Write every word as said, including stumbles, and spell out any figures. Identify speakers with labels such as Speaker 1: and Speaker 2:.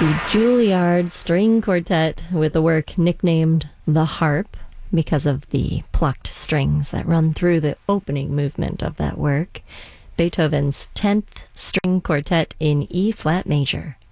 Speaker 1: the Juilliard String Quartet with the work nicknamed The Harp because of the plucked strings that run through the opening movement of that work. Beethoven's tenth String Quartet in E-flat major.